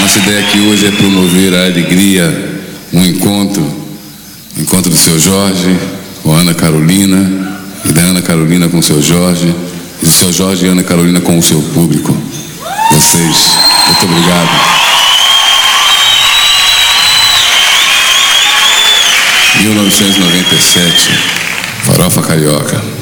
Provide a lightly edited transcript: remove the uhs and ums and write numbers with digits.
Nossa ideia aqui hoje é promover a alegria, um encontro do seu Jorge com a Ana Carolina, e da Ana Carolina com o seu Jorge, e do seu Jorge e Ana Carolina com o seu público. Vocês, muito obrigado. 1997, Farofa Carioca.